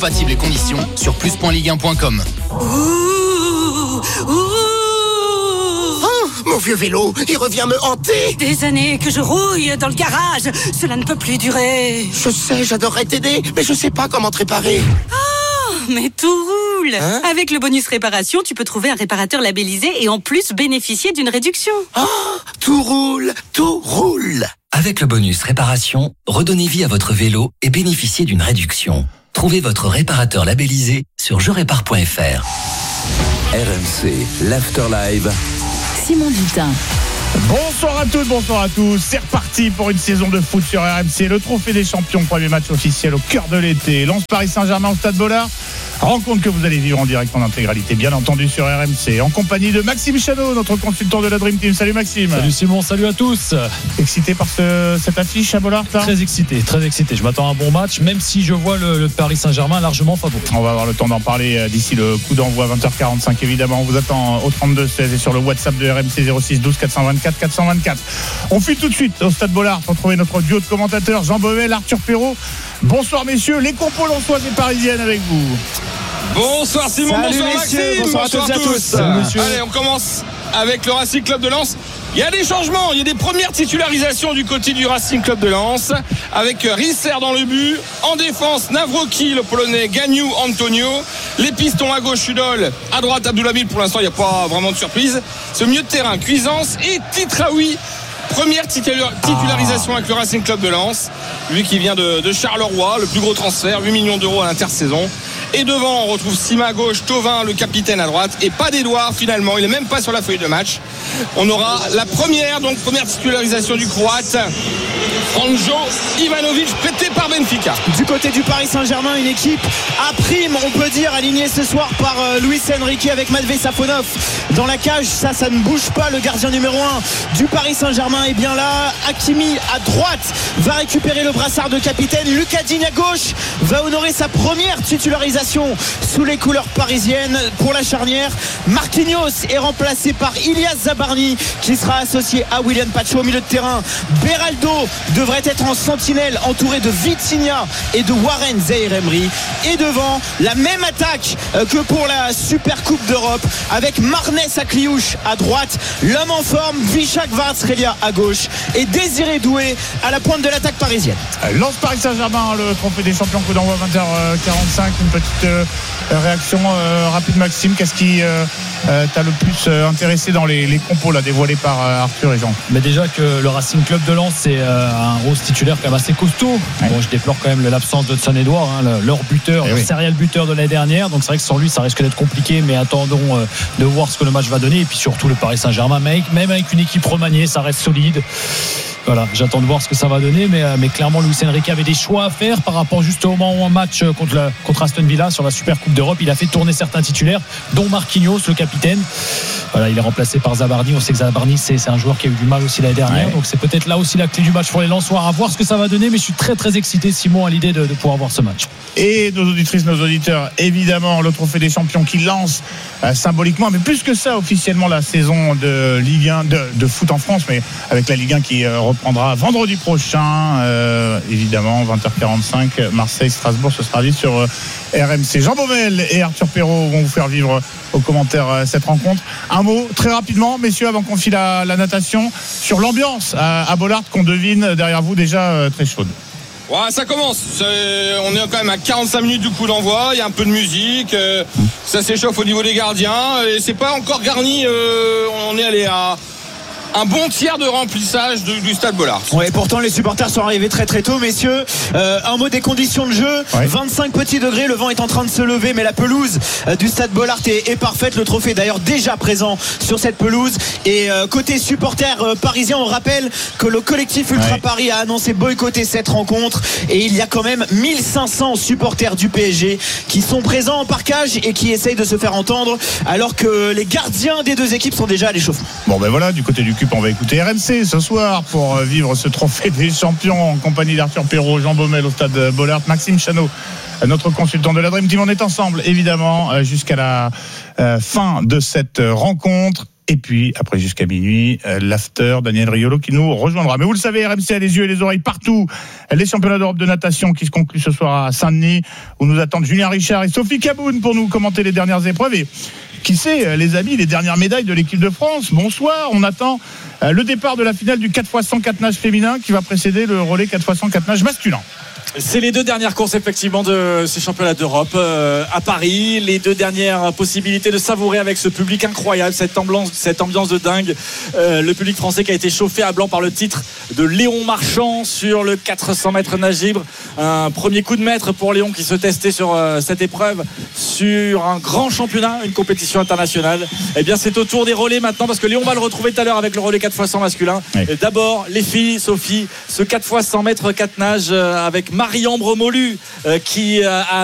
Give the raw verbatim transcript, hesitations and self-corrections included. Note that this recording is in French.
Compatibles et conditions sur plus point ligue un point com. Ouh, ouh. Oh, mon vieux vélo, il revient me hanter. Des années que je rouille dans le garage. Cela ne peut plus durer. Je sais, j'adorerais t'aider, mais je sais pas comment te réparer. Oh, mais tout roule. Hein? Avec le bonus réparation, tu peux trouver un réparateur labellisé et en plus bénéficier d'une réduction. Oh, tout roule, tout roule. Avec le bonus réparation, redonnez vie à votre vélo et bénéficiez d'une réduction. Trouvez votre réparateur labellisé sur je répare point f r. R M C, l'Afterlive. Simon Dutin. Bonsoir à toutes, bonsoir à tous. C'est reparti pour une saison de foot sur R M C. Le Trophée des Champions, premier match officiel au cœur de l'été. Lens Paris Saint-Germain au Stade Bollard. Rencontre que vous allez vivre en direct en intégralité, bien entendu sur R M C, en compagnie de Maxime Chanot, notre consultant de la Dream Team. Salut Maxime. Salut Simon, salut à tous. Excité par ce, cette affiche à Bollard là ? Très excité, très excité. Je m'attends à un bon match, même si je vois le, le Paris Saint-Germain largement favori. On va avoir le temps d'en parler d'ici le coup d'envoi vingt heures quarante-cinq. Évidemment, on vous attend au trente-deux seize et sur le WhatsApp de R M C zéro six douze quatre cent vingt-quatre quatre cent vingt-quatre. On fuit tout de suite au Stade Bollard pour trouver notre duo de commentateurs, Jean Beauvel, Arthur Perrault. Bonsoir messieurs, les compos lensoises et parisiennes avec vous. Bonsoir Simon, Salut bonsoir messieurs, Maxime, bonsoir, bonsoir à tous. à tous. Salut, allez, on commence avec le Racing Club de Lens. Il y a des changements, il y a des premières titularisations du côté du Racing Club de Lens, avec Risser dans le but, en défense Nawrocki, le Polonais, Gagnou, Antonio, les pistons à gauche Udol, à droite Abdoulabil. Pour l'instant il n'y a pas vraiment de surprise. Ce milieu de terrain, Cuisance et Titraoui. Première titularisation avec le Racing Club de Lens, lui qui vient de, de Charleroi, le plus gros transfert, huit millions d'euros à l'intersaison. Et devant, on retrouve Sima à gauche, Thauvin, le capitaine à droite, et pas d'Edouard finalement, il n'est même pas sur la feuille de match. On aura la première, donc première titularisation du Croate, Franjo Ivanovic, prêté par Benfica. Du côté du Paris Saint-Germain, une équipe à prime, on peut dire, alignée ce soir par euh, Luis Enrique avec Matvei Safonov dans la cage. Ça, ça ne bouge pas. Le gardien numéro un du Paris Saint-Germain est bien là. Hakimi à droite va récupérer le brassard de capitaine. Lucas Digne à gauche va honorer sa première titularisation sous les couleurs parisiennes pour la charnière. Marquinhos est remplacé par Ilias Zabarni qui sera associé à William Pacho au milieu de terrain. Beraldo devrait être en sentinelle entouré de Vitinha et de Warren Zaïre-Emery. Et devant, la même attaque que pour la Super Coupe d'Europe avec Marnes Akliouche à droite, l'homme en forme Vishak Kvaratskhelia à gauche et Désiré Doué à la pointe de l'attaque parisienne. Lens Paris Saint-Germain, le Trophée des Champions, coup d'envoi vingt heures quarante-cinq. Une petite euh, réaction euh, rapide Maxime, qu'est-ce qui euh, euh, t'a le plus euh, intéressé dans les, les compos là, dévoilés par euh, Arthur et Jean? Mais déjà que le Racing Club de Lens c'est euh, un rose titulaire quand même assez costaud. Ouais. Bon, je déplore quand même l'absence de Hudson Edouard, hein, le, leur buteur, leur oui. serial buteur de l'année dernière, donc c'est vrai que sans lui ça risque d'être compliqué, mais attendons euh, de voir ce que le match va donner. Et puis surtout le Paris Saint-Germain, même avec une équipe remaniée, ça reste solide. Voilà, j'attends de voir ce que ça va donner, mais, mais clairement Luis Enrique avait des choix à faire par rapport justement au match contre, la, contre Aston Villa sur la Super Coupe d'Europe. Il a fait tourner certains titulaires, dont Marquinhos, le capitaine. Voilà, il est remplacé par Zabarni. On sait que Zabarni c'est, c'est un joueur qui a eu du mal aussi l'année dernière, ouais. Donc c'est peut-être là aussi la clé du match pour les Lensois. À voir ce que ça va donner, mais je suis très très excité Simon à l'idée de, de pouvoir voir ce match. Et nos auditrices, nos auditeurs, évidemment le Trophée des Champions qui lance euh, symboliquement, mais plus que ça officiellement la saison de Ligue un, de, de foot en France, mais avec la Ligue un qui euh, reprendra vendredi prochain, euh, évidemment vingt heures quarante-cinq, Marseille-Strasbourg, ce sera dit sur euh, R M C. Jean Beauvel et Arthur Perrault vont vous faire vivre aux commentaires euh, cette rencontre. Un mot très rapidement, messieurs, avant qu'on file la, la natation, sur l'ambiance à, à Bollard qu'on devine derrière vous déjà euh, très chaude. Ouais, ça commence. C'est, on est quand même à quarante-cinq minutes du coup d'envoi. Il y a un peu de musique. Euh, ça s'échauffe au niveau des gardiens. Et c'est pas encore garni. Euh, on est allé à un bon tiers de remplissage du, du Stade Bollard. Ouais, pourtant les supporters sont arrivés très très tôt, messieurs. Euh, un mot des conditions de jeu. Ouais. vingt-cinq petits degrés, le vent est en train de se lever, mais la pelouse euh, du Stade Bollard est, est parfaite. Le trophée est d'ailleurs déjà présent sur cette pelouse. Et euh, côté supporters euh, parisiens, on rappelle que le collectif Ultra ouais. Paris a annoncé boycotter cette rencontre. Et il y a quand même mille cinq cents supporters du P S G qui sont présents en parkage et qui essayent de se faire entendre, alors que les gardiens des deux équipes sont déjà à l'échauffement. Bon ben voilà, du côté du on va écouter R M C ce soir pour vivre ce Trophée des Champions en compagnie d'Arthur Perrault, Jean Baumel au Stade Bollard, Maxime Chanot, notre consultant de la Dream Team. On est ensemble évidemment jusqu'à la fin de cette rencontre. Et puis, après jusqu'à minuit, euh, l'after, Daniel Riolo qui nous rejoindra. Mais vous le savez, R M C a les yeux et les oreilles partout. Les championnats d'Europe de natation qui se concluent ce soir à Saint-Denis, où nous attendent Julien Richard et Sophie Caboun pour nous commenter les dernières épreuves. Et qui sait, les amis, les dernières médailles de l'équipe de France. Bonsoir, on attend le départ de la finale du quatre fois cent quatre nages féminin qui va précéder le relais quatre fois cent quatre nages masculin. C'est les deux dernières courses effectivement de ces championnats d'Europe euh, à Paris, les deux dernières possibilités de savourer avec ce public incroyable, cette ambiance, cette ambiance de dingue. Euh, le public français qui a été chauffé à blanc par le titre de Léon Marchand sur le quatre cents mètres nage libre. Un premier coup de maître pour Léon qui se testait sur euh, cette épreuve sur un grand championnat, une compétition internationale. Et bien c'est au tour des relais maintenant parce que Léon va le retrouver tout à l'heure avec le relais quatre fois cent masculin. Oui. Et d'abord les filles, Sophie, ce quatre fois cent mètres quatre nages euh, avec Marie-Ambre Molu euh, qui euh, a